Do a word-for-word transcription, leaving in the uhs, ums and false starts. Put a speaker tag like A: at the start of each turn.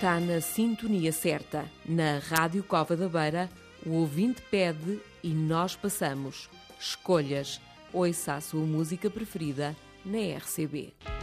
A: está na sintonia certa. Na Rádio Cova da Beira, o ouvinte pede e nós passamos. Escolhas. Ouça a sua música preferida na R C B.